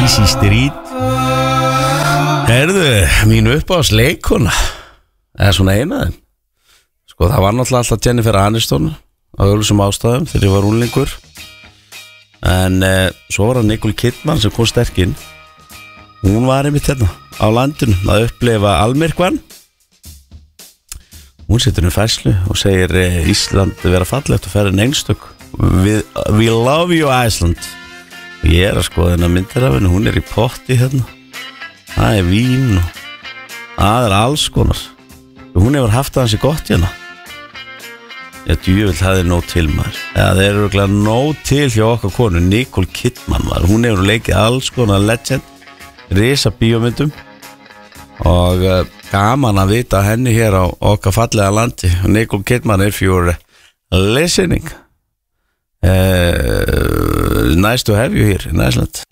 Easy Street. Herðu, mín uppáhaldsleikona eða svona eina þeim. Sko, það var náttúrulega alltaf Jennifer Aniston á augljósum ástæðum þegar ég var unglingur. En svo var það Nicole Kidman sem kom sterk inn. Hún var einmitt hérna á landinu að upplifa almyrkvann. Hún setur færslu og segir Ísland vera fallegt og ferðin einstök. We love you Iceland. Og ég að skoða þennan myndir af henni. Hún í potti hérna. Það vín og það alls konar. Og hún hefur haft það hansi gott hérna. Ég djúvill hafði nóg til maður. Það örugglega nóg til hjá okkar konu Nicole Kidman var. Hún hefur leikið alls konar legend, risa bíómyndum. Og gaman að vita henni hér á okkar fallega landi. Nicole Kidman, if you're listening, nice to have you here in Iceland.